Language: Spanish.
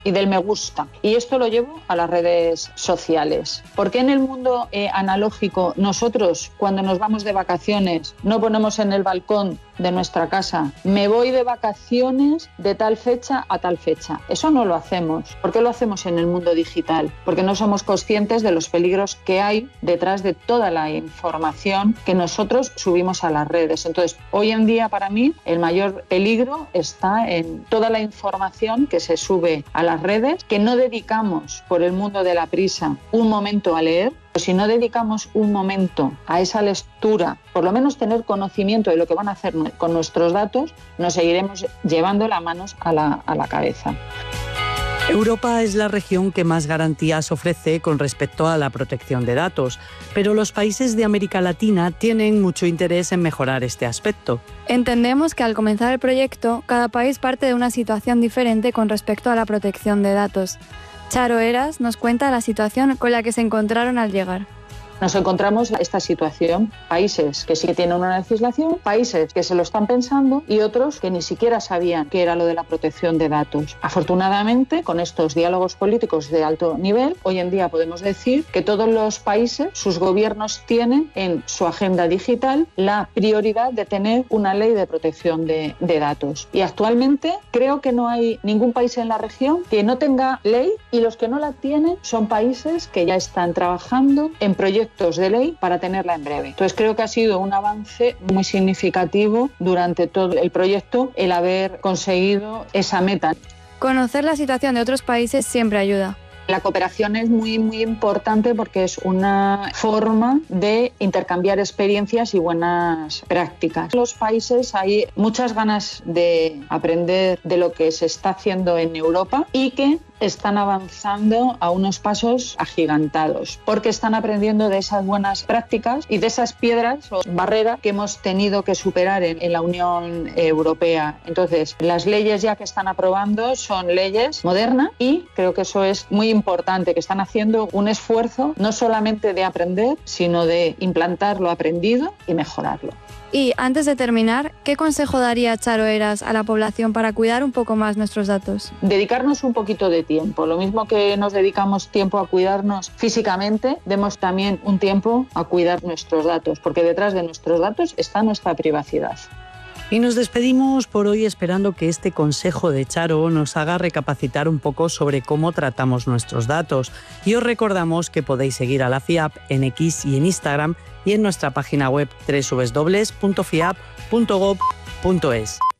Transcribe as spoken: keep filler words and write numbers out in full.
y del me gusta. Y esto lo llevo a las redes sociales. ¿Por qué en el mundo eh, analógico nosotros, cuando nos vamos de vacaciones, no ponemos en el balcón de nuestra casa, me voy de vacaciones de tal fecha a tal fecha? Eso no lo hacemos. ¿Por qué lo hacemos en el mundo digital? Porque no somos conscientes de los peligros que hay detrás de toda la información que nosotros subimos a las redes. Entonces, hoy en día para mí el mayor peligro está en toda la información que se sube a las redes, que no dedicamos por el mundo de la prisa un momento a leer. Si no dedicamos un momento a esa lectura, por lo menos tener conocimiento de lo que van a hacer con nuestros datos, nos seguiremos llevando las manos a la, a la cabeza. Europa es la región que más garantías ofrece con respecto a la protección de datos, pero los países de América Latina tienen mucho interés en mejorar este aspecto. Entendemos que al comenzar el proyecto, cada país parte de una situación diferente con respecto a la protección de datos. Charo Heras nos cuenta la situación con la que se encontraron al llegar. Nos encontramos esta situación, países que sí que tienen una legislación, países que se lo están pensando y otros que ni siquiera sabían qué era lo de la protección de datos. Afortunadamente, con estos diálogos políticos de alto nivel, hoy en día podemos decir que todos los países, sus gobiernos tienen en su agenda digital la prioridad de tener una ley de protección de, de datos. Y actualmente creo que no hay ningún país en la región que no tenga ley, y los que no la tienen son países que ya están trabajando en proyectos de ley para tenerla en breve. Entonces creo que ha sido un avance muy significativo durante todo el proyecto el haber conseguido esa meta. Conocer la situación de otros países siempre ayuda. La cooperación es muy, muy importante porque es una forma de intercambiar experiencias y buenas prácticas. En los países hay muchas ganas de aprender de lo que se está haciendo en Europa y que están avanzando a unos pasos agigantados, porque están aprendiendo de esas buenas prácticas y de esas piedras o barreras que hemos tenido que superar en, en la Unión Europea. Entonces, las leyes ya que están aprobando son leyes modernas y creo que eso es muy importante, que están haciendo un esfuerzo no solamente de aprender, sino de implantar lo aprendido y mejorarlo. Y antes de terminar, ¿qué consejo daría Charo Heras a la población para cuidar un poco más nuestros datos? Dedicarnos un poquito de tiempo. Lo mismo que nos dedicamos tiempo a cuidarnos físicamente, demos también un tiempo a cuidar nuestros datos, porque detrás de nuestros datos está nuestra privacidad. Y nos despedimos por hoy esperando que este consejo de Charo nos haga recapacitar un poco sobre cómo tratamos nuestros datos. Y os recordamos que podéis seguir a la FIAP en X y en Instagram y en nuestra página web doble u doble u doble u punto fiap punto gob punto es.